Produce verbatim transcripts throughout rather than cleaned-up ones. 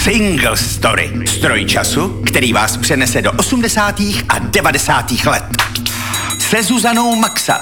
Single Story. Stroj času, který vás přenese do osmdesátých a devadesátých let. Se Zuzanou Maxa.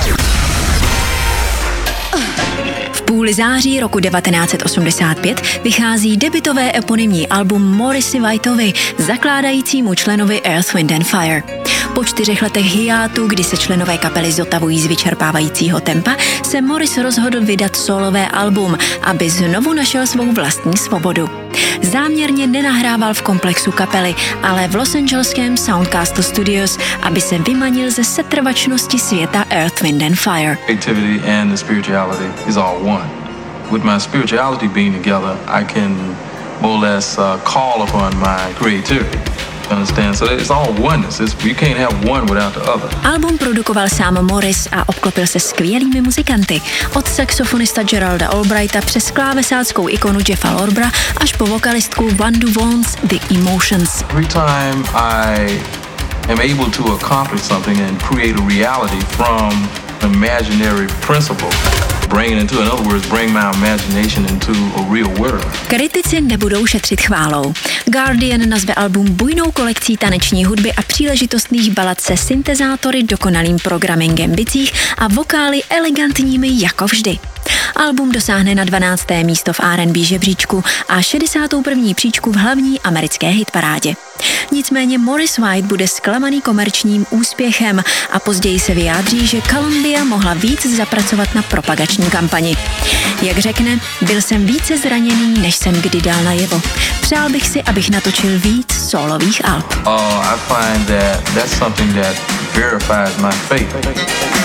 V půli září roku devatenáct set osmdesát pět vychází debutové eponymní album Morrissey Whiteovi, zakládajícímu členovi Earth, Wind and Fire. Po čtyřech letech hiátu, kdy se členové kapely zotavují z vyčerpávajícího tempa, se Morris rozhodl vydat solové album, aby znovu našel svou vlastní svobodu. Záměrně nenahrával v komplexu kapely, ale v losangelském Soundcastle Studios, aby se vymanil ze setrvačnosti světa Earth, Wind and Fire. Creativity and the spirituality is all one. With my spirituality being together, I can more or less uh, call upon my creativity. Understand? So it's all oneness. It's, you can't have one without the other. Album produkoval sám Morris a obklopil se skvělými muzikanty. Od saxofonista Geralda Albrighta přes klávesáckou ikonu Jeffa Lorbra až po vokalistku Vandu Vaughn's The Emotions. Every time I am able to accomplish something and create a reality from an imaginary principle, bring it into, in other words, bring my imagination into a real world. Kritici nebudou šetřit chválou. Guardian nazve album bujnou kolekcí taneční hudby a příležitostných balad se syntezátory, dokonalým programmingem bicích a vokály elegantními jako vždy. Album dosáhne na dvanácté místo v R and B žebříčku a šedesátou první příčku v hlavní americké hitparádě. Nicméně Morris White bude zklamaný komerčním úspěchem a později se vyjádří, že Columbia mohla víc zapracovat na propagační kampani. Jak řekne, byl jsem více zraněný, než jsem kdy dal najevo. Přál bych si, abych natočil víc sólových alb. Uh, I find that that's something that verifies my faith.